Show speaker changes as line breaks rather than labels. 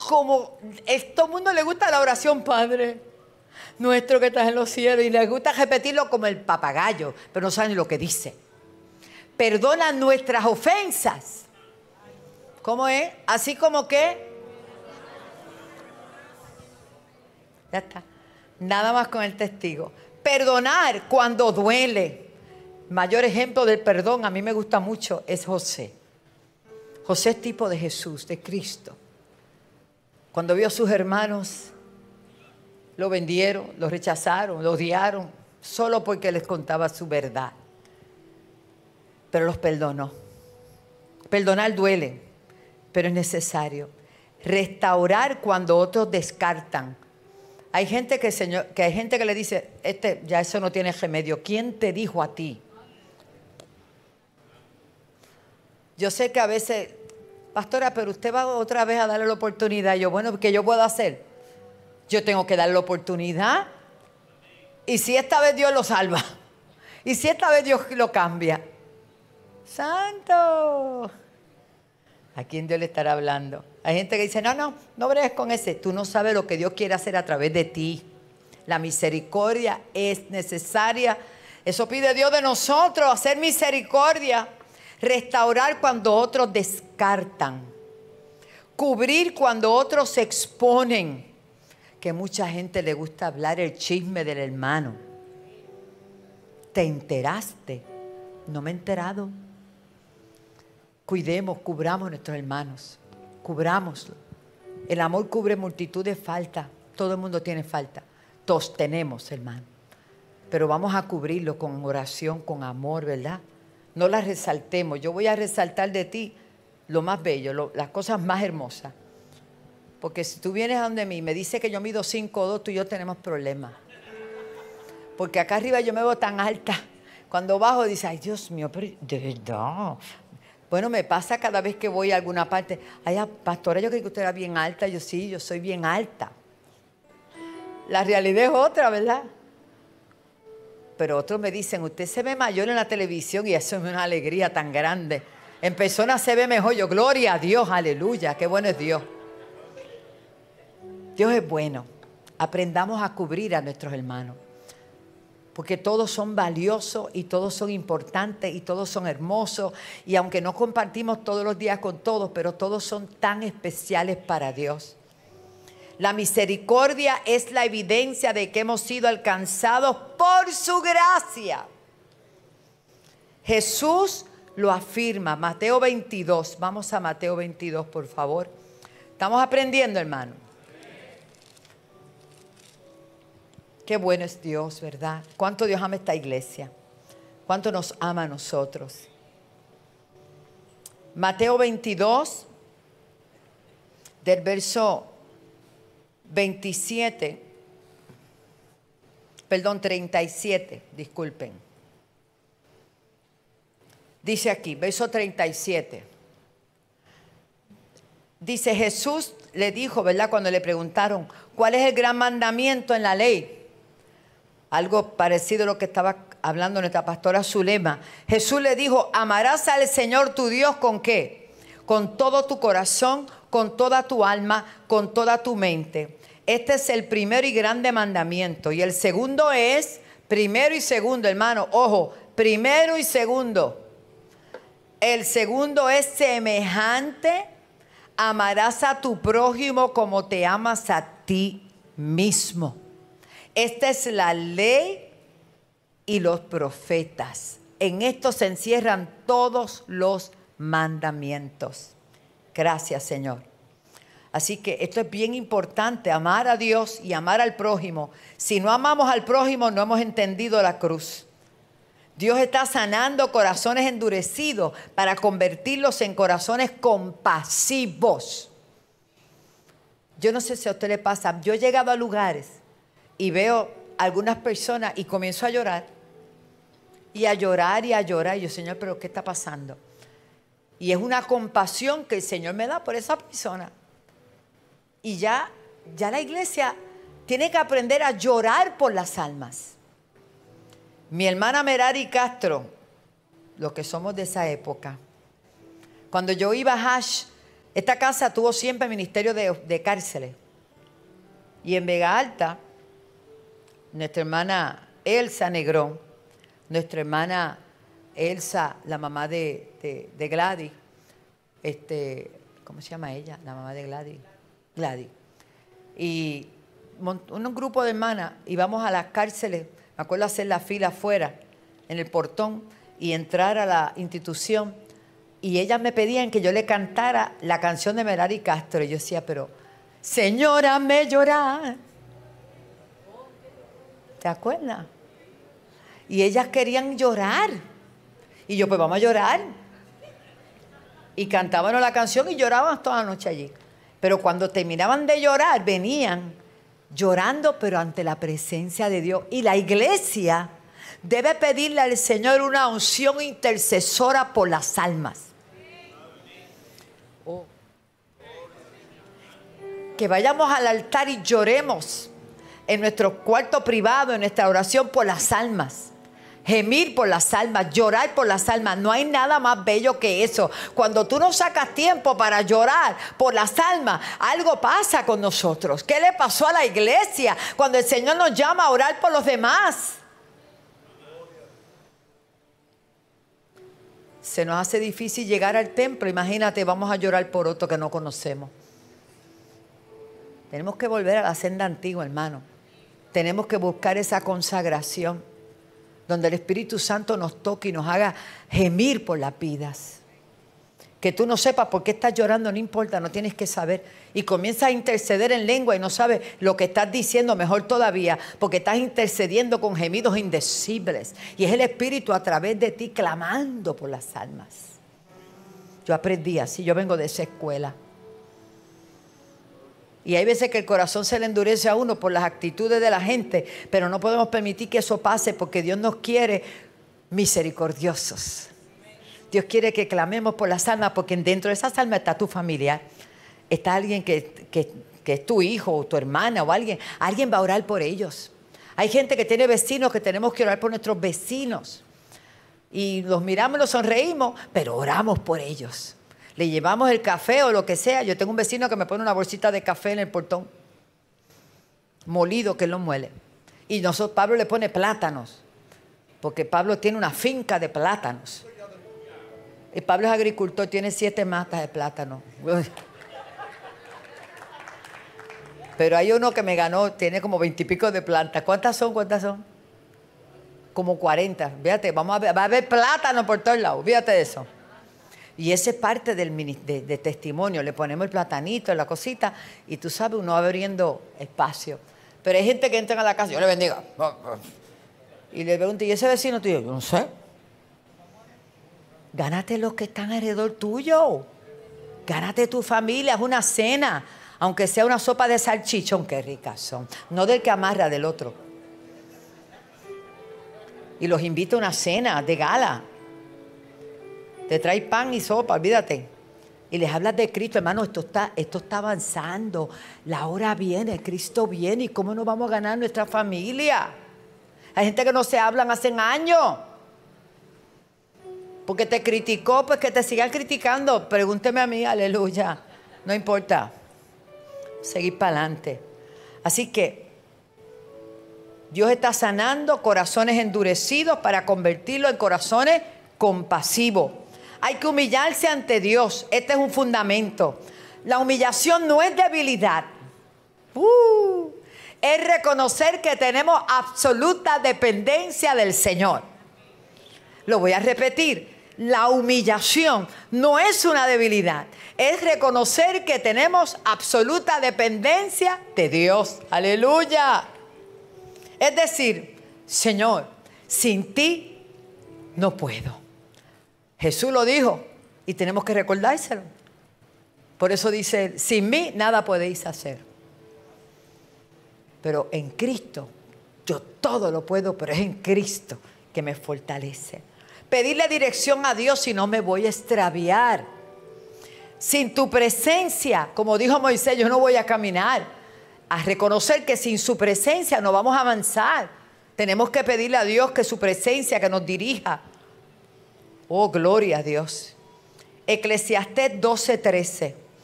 como todo el mundo le gusta la oración, Padre nuestro que estás en los cielos, y les gusta repetirlo como el papagayo, pero no saben lo que dice. Perdona nuestras ofensas. ¿Cómo es? Así como que... Ya está. Nada más con el testigo. Perdonar cuando duele. Mayor ejemplo del perdón, a mí me gusta mucho, es José. José es tipo de Jesús, de Cristo. Cuando vio a sus hermanos, lo vendieron, lo rechazaron, lo odiaron, solo porque les contaba su verdad. Pero los perdonó. Perdonar duele, pero es necesario. Restaurar cuando otros descartan. Hay gente que le dice, ya eso no tiene remedio. ¿Quién te dijo a ti? Yo sé que a veces, pastora, pero usted va otra vez a darle la oportunidad. Yo, bueno, ¿qué yo puedo hacer? Yo tengo que darle la oportunidad. Y si esta vez Dios lo salva. Y si esta vez Dios lo cambia. ¡Santo! ¿A quién Dios le estará hablando? Hay gente que dice, no bregues con ese. Tú no sabes lo que Dios quiere hacer a través de ti. La misericordia es necesaria. Eso pide Dios de nosotros, hacer misericordia. Restaurar cuando otros descartan. Cubrir cuando otros se exponen. Que mucha gente le gusta hablar el chisme del hermano. ¿Te enteraste? No me he enterado. Cuidemos, cubramos a nuestros hermanos. Cubrámoslo. El amor cubre multitud de faltas. Todo el mundo tiene falta. Todos tenemos, hermano. Pero vamos a cubrirlo con oración, con amor, ¿verdad? No las resaltemos. Yo voy a resaltar de ti lo más bello, las cosas más hermosas. Porque si tú vienes a donde mí y me dices que yo mido 5'2", tú y yo tenemos problemas. Porque acá arriba yo me veo tan alta. Cuando bajo dices, ay Dios mío, pero de verdad. Bueno, me pasa cada vez que voy a alguna parte. Ay, pastora, yo creí que usted era bien alta. Yo sí, yo soy bien alta. La realidad es otra, ¿verdad? Pero otros me dicen, usted se ve mayor en la televisión y eso es una alegría tan grande. En persona se ve mejor. Yo, gloria a Dios, aleluya, qué bueno es Dios. Dios es bueno. Aprendamos a cubrir a nuestros hermanos. Porque todos son valiosos y todos son importantes y todos son hermosos. Y aunque no compartimos todos los días con todos, pero todos son tan especiales para Dios. La misericordia es la evidencia de que hemos sido alcanzados por su gracia. Jesús lo afirma. Mateo 22. Vamos a Mateo 22, por favor. Estamos aprendiendo, hermano. Qué bueno es Dios, ¿verdad? Cuánto Dios ama esta iglesia. Cuánto nos ama a nosotros. Mateo 22, del verso 37, disculpen. Dice aquí, verso 37. Dice, Jesús le dijo, ¿verdad? Cuando le preguntaron, ¿cuál es el gran mandamiento en la ley? Algo parecido a lo que estaba hablando nuestra pastora Zulema. Jesús le dijo, amarás al Señor tu Dios ¿con qué? Con todo tu corazón, con toda tu alma, con toda tu mente. Este es el primero y grande mandamiento. Y el segundo es, primero y segundo, hermano, ojo, primero y segundo. El segundo es semejante, amarás a tu prójimo como te amas a ti mismo. Esta es la ley y los profetas. En esto se encierran todos los mandamientos. Gracias, Señor. Así que esto es bien importante, amar a Dios y amar al prójimo. Si no amamos al prójimo, no hemos entendido la cruz. Dios está sanando corazones endurecidos para convertirlos en corazones compasivos. Yo no sé si a usted le pasa. Yo he llegado a lugares y veo algunas personas y comienzo a llorar. Y a llorar y a llorar. Y yo, Señor, ¿pero qué está pasando? Y es una compasión que el Señor me da por esa persona. Y ya la iglesia tiene que aprender a llorar por las almas. Mi hermana Merari Castro, los que somos de esa época, cuando yo iba a Hash, Esta casa tuvo siempre ministerio de cárceles. Y en Vega Alta, nuestra hermana Elsa Negrón, nuestra hermana Elsa, la mamá de Gladys, ¿cómo se llama ella? La mamá de Gladys. Gladys. Y un grupo de hermanas íbamos a las cárceles, me acuerdo hacer la fila afuera, en el portón, y entrar a la institución. Y ellas me pedían que yo le cantara la canción de Merari Castro. Y yo decía, pero, Señora, hazme llorar. ¿Te acuerdas? Y ellas querían llorar. Y yo, pues vamos a llorar. Y cantábamos la canción y llorábamos toda la noche allí. Pero cuando terminaban de llorar, venían llorando, pero ante la presencia de Dios. Y la iglesia debe pedirle al Señor una unción intercesora por las almas. Que vayamos al altar y lloremos en nuestro cuarto privado, en nuestra oración por las almas. Gemir por las almas, llorar por las almas. No hay nada más bello que eso. Cuando tú no sacas tiempo para llorar por las almas, algo pasa con nosotros. ¿Qué le pasó a la iglesia cuando el Señor nos llama a orar por los demás? Se nos hace difícil llegar al templo. Imagínate, vamos a llorar por otro que no conocemos. Tenemos que volver a la senda antigua, hermano. Tenemos que buscar esa consagración donde el Espíritu Santo nos toque y nos haga gemir por las vidas. Que tú no sepas por qué estás llorando, no importa, no tienes que saber. Y comienzas a interceder en lengua y no sabes lo que estás diciendo, mejor todavía, porque estás intercediendo con gemidos indecibles. Y es el Espíritu a través de ti clamando por las almas. Yo aprendí así, yo vengo de esa escuela. Y hay veces que el corazón se le endurece a uno por las actitudes de la gente, pero no podemos permitir que eso pase porque Dios nos quiere misericordiosos. Dios quiere que clamemos por las almas porque dentro de esas almas está tu familiar. Está alguien que es tu hijo o tu hermana o alguien. Alguien va a orar por ellos. Hay gente que tiene vecinos que tenemos que orar por nuestros vecinos. Y los miramos y los sonreímos, pero oramos por ellos. Le llevamos el café o lo que sea. Yo tengo un vecino que me pone una bolsita de café en el portón, molido, que él lo muele. Y Pablo le pone plátanos, porque Pablo tiene una finca de plátanos. Y Pablo es agricultor, tiene 7 matas de plátano. Pero hay uno que me ganó, tiene como 20 y pico de plantas. ¿Cuántas son? ¿Cuántas son? Como 40. Fíjate, va a haber plátano por todos lados. Fíjate de eso. Y ese es parte de testimonio. Le ponemos el platanito, la cosita, y tú sabes, uno va abriendo espacio. Pero hay gente que entra a la casa, yo le bendiga. Y le pregunto, ¿y ese vecino tuyo? Yo no sé. Gánate los que están alrededor tuyo. Gánate tu familia, es una cena. Aunque sea una sopa de salchichón, qué ricas son. No del que amarra, del otro. Y los invito a una cena de gala. Te trae pan y sopa, olvídate. Y les hablas de Cristo, hermano, esto está avanzando. La hora viene, Cristo viene. ¿Y cómo nos vamos a ganar nuestra familia? Hay gente que no se hablan hace años. Porque te criticó, pues que te sigan criticando. Pregúnteme a mí, aleluya. No importa. Seguir para adelante. Así que Dios está sanando corazones endurecidos para convertirlos en corazones compasivos. Hay que humillarse ante Dios. Este es un fundamento. La humillación no es debilidad. Es reconocer que tenemos absoluta dependencia del Señor. Lo voy a repetir. La humillación no es una debilidad. Es reconocer que tenemos absoluta dependencia de Dios. Aleluya. Es decir, Señor, sin ti no puedo. Jesús lo dijo y tenemos que recordárselo. Por eso dice, sin mí nada podéis hacer. Pero en Cristo, yo todo lo puedo, pero es en Cristo que me fortalece. Pedirle dirección a Dios si no me voy a extraviar. Sin tu presencia, como dijo Moisés, yo no voy a caminar. A reconocer que sin su presencia no vamos a avanzar. Tenemos que pedirle a Dios que su presencia, que nos dirija. Oh, gloria a Dios. Eclesiastés 12:13.